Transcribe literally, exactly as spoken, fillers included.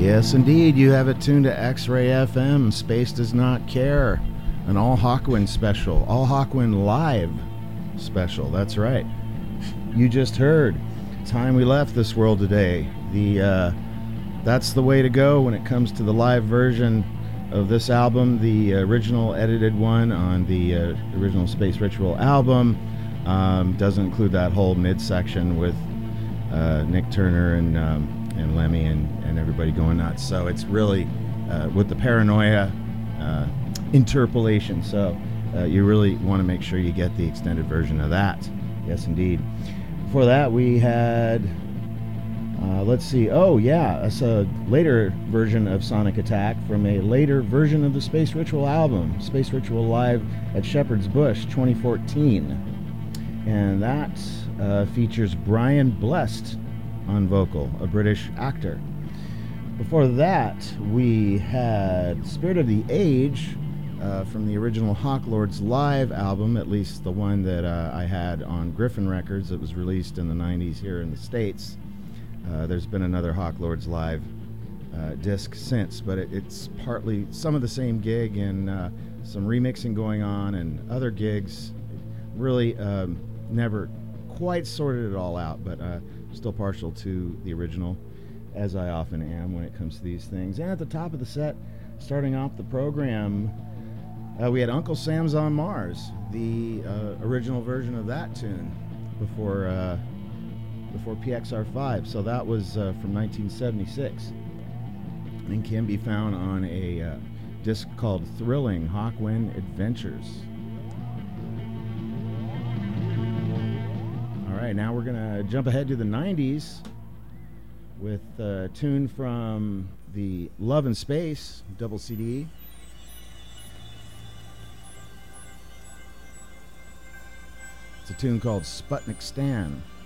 Yes, indeed. You have it tuned to X-Ray F M. Space Does Not Care. An All Hawkwind special. All Hawkwind live special. That's right. You just heard Time We Left This World Today. The uh, that's the way to go when it comes to the live version of this album. The original edited one on the uh, original Space Ritual album um, doesn't include that whole midsection with uh, Nick Turner and um, and Lemmy and, and everybody going nuts. So it's really uh, with the Paranoia uh, interpolation. So uh, you really want to make sure you get the extended version of that. Yes, indeed. Before that, we had, uh, let's see, oh yeah, it's a later version of Sonic Attack from a later version of the Space Ritual album, Space Ritual Live at Shepherd's Bush, twenty fourteen. And that uh, features Brian Blessed on vocal, a British actor. Before that, we had Spirit of the Age uh, from the original Hawk Lords live album, at least the one that uh, I had on Griffin Records that was released in the nineties here in the States. Uh, there's been another Hawk Lords live uh, disc since, but it, it's partly some of the same gig and uh, some remixing going on and other gigs. Really um, never quite sorted it all out, but uh, still partial to the original, as I often am when it comes to these things. And at the top of the set, starting off the program, uh, we had Uncle Sam's on Mars, the uh, original version of that tune before uh, before P X R five. So that was uh, from nineteen seventy-six and can be found on a uh, disc called Thrilling Hawkwind Adventures. All right, now we're going to jump ahead to the nineties with a tune from the Love and Space double C D. It's a tune called Sputnik Stan.